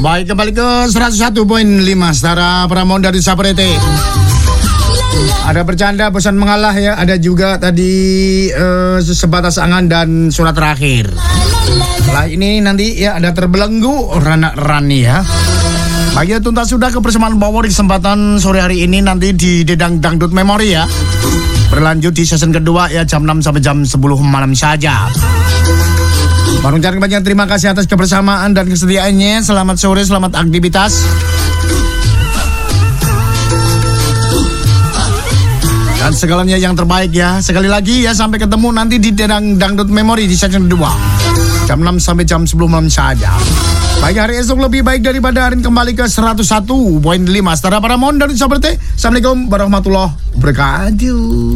Baik, kembali ke 101.5 Setara Pramon dari Saprete. Ada bercanda, bosan mengalah ya. Ada juga tadi sebatas angan dan surat terakhir. Setelah ini nanti ya ada terbelenggu Rana Rani ya. Bagi tuntas sudah kebersamaan Power di kesempatan sore hari ini nanti di Dedang Dangdut Memori ya. Berlanjut di season kedua ya jam 6 sampai jam 10 malam saja. Bang ucapkan banyak terima kasih atas kebersamaan dan kesediaannya. Selamat sore, selamat aktivitas. Dan segalanya yang terbaik ya. Sekali lagi ya, sampai ketemu nanti di Dedang Dangdut Memori di season kedua. Jam 6 sampai jam 10 malam saja. Baik, hari esok lebih baik daripada hari ini. Kembali ke 101.5 Setara Paramount dari Sabrete. Assalamualaikum warahmatullahi wabarakatuh.